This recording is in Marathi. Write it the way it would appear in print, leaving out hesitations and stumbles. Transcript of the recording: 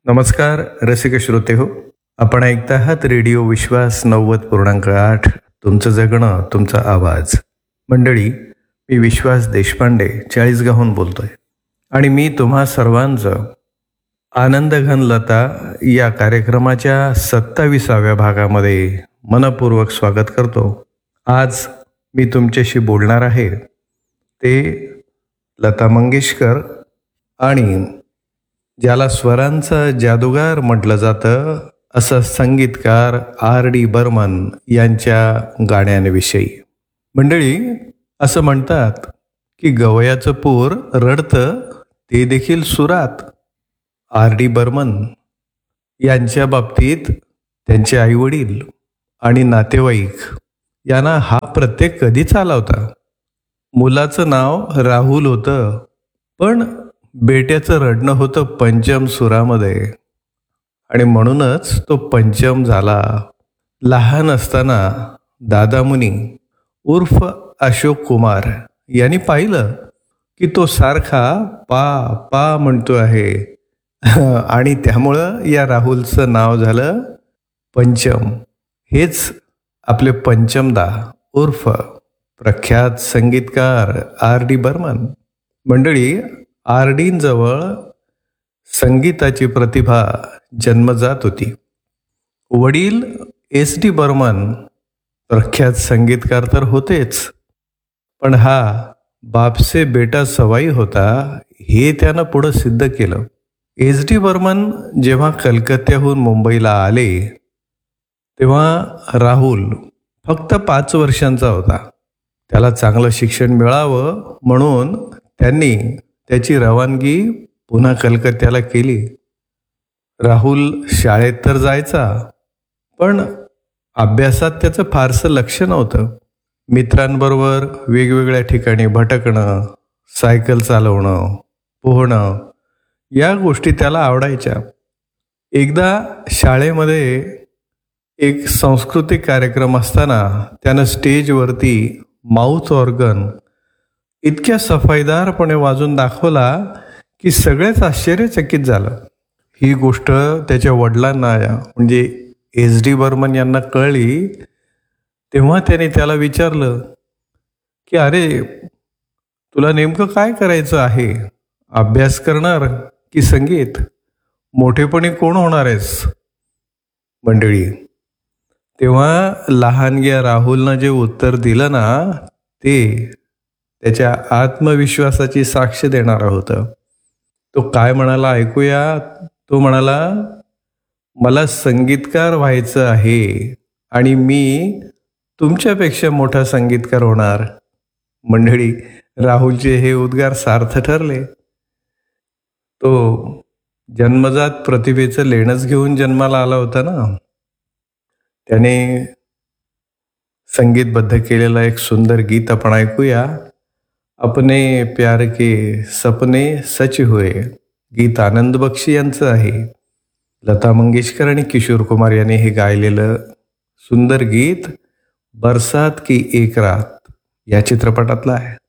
नमस्कार रसिक श्रोते हो. आपण ऐकता आहात रेडिओ विश्वास 90.8. तुमचं जगणं तुमचा आवाज. मंडळी, मी विश्वास देशपांडे चाळीसगावहून बोलतोय आणि मी तुम्हा सर्वांचं आनंद घनलता या कार्यक्रमाच्या 27व्या भागामध्ये मनपूर्वक स्वागत करतो. आज मी तुमच्याशी बोलणार आहे ते लता मंगेशकर आणि ज्याला स्वरांचा जादूगार म्हटलं जातं असं संगीतकार R.D. बर्मन यांच्या गाण्यांविषयी. मंडळी, असं म्हणतात की गवयाचं पोर रडतं ते देखील सुरात. R.D. बर्मन यांच्या बाबतीत त्यांचे आईवडील आणि नातेवाईक यांना हा प्रत्यय कधीच आला होता. मुलाचं नाव राहुल होतं, पण बेट्याचं रडणं होतं पंचम सुरामध्ये आणि म्हणूनच तो पंचम झाला. लहान असताना दादामुनी उर्फ अशोक कुमार यांनी पाहिलं की तो सारखा पा पा म्हणतो आहे आणि त्यामुळं या राहुलचं नाव झालं पंचम. हेच आपले पंचमदा उर्फ प्रख्यात संगीतकार R.D. बर्मन. मंडळी, R.D.जवळ संगीताची प्रतिभा जन्मजात होती. वडील S.D. बर्मन प्रख्यात संगीतकार तर होतेच, पण हा बापसे बेटा सवाई होता हे त्यानं पुढं सिद्ध केलं. S.D. बर्मन जेव्हा कलकत्त्याहून मुंबईला आले तेव्हा राहुल फक्त 5 वर्षांचा होता. त्याला चांगलं शिक्षण मिळावं म्हणून त्यांनी त्याची रवानगी पुन्हा कलकत्त्याला केली. राहुल शाळेत तर जायचा, पण अभ्यासात त्याचं फारसं लक्ष नव्हतं. मित्रांबरोबर वेगवेगळ्या ठिकाणी भटकणं, सायकल चालवणं, पोहणं या गोष्टी त्याला आवडायच्या. एकदा शाळेमध्ये एक सांस्कृतिक कार्यक्रम असताना त्यानं स्टेजवरती माउथ ऑर्गन इतक्या सफाईदारपणे वाजून दाखवला की सगळेच आश्चर्यचकित झालं. ही गोष्ट त्याच्या वडिलांना म्हणजे S.D. बर्मन यांना कळली तेव्हा त्याने त्याला विचारलं की अरे, तुला नेमकं काय करायचं आहे? अभ्यास करणार की संगीत? मोठेपणी कोण होणार आहेस? मंडळी, तेव्हा लहानग्या राहुलनं जे उत्तर दिलं ना ते त्याच्या आत्मविश्वासाची साक्ष देणारं होतं. तो काय म्हणाला ऐकूया. तो म्हणाला, मला संगीतकार व्हायचं आहे आणि मी तुमच्यापेक्षा मोठा संगीतकार होणार. मंडळी, राहुलचे हे उद्गार सार्थ ठरले. तो जन्मजात प्रतिभेचं लेणंच घेऊन जन्माला आला होता ना. त्याने संगीतबद्ध केलेलं एक सुंदर गीत आपण ऐकूया. अपने प्यार के सपने सच हुए. गीत आनंद बक्षी यांचं आहे. लता मंगेशकर आणि किशोर कुमार यांनी हे गायलेलं सुंदर गीत बरसात की एक रात या चित्रपटातलं आहे.